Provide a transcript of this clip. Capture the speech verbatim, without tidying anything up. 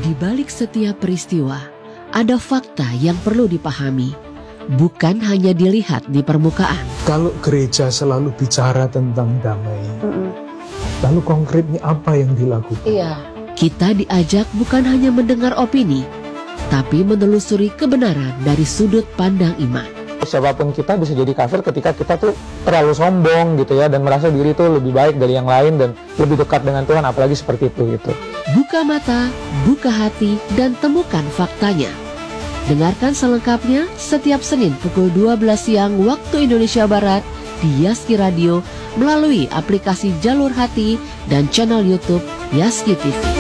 Di balik setiap peristiwa, ada fakta yang perlu dipahami, bukan hanya dilihat di permukaan. Kalau gereja selalu bicara tentang damai, Mm-mm. lalu konkretnya apa yang dilakukan? Iya. Kita diajak bukan hanya mendengar opini, tapi menelusuri kebenaran dari sudut pandang iman. Siapapun kita bisa jadi kafir ketika kita tuh terlalu sombong gitu ya, dan merasa diri tuh lebih baik dari yang lain dan lebih dekat dengan Tuhan, apalagi seperti itu gitu. Buka mata, buka hati, dan temukan faktanya. Dengarkan selengkapnya setiap Senin pukul dua belas siang waktu Indonesia Barat di Yaski Radio melalui aplikasi Jalur Hati dan channel YouTube Yaski T V.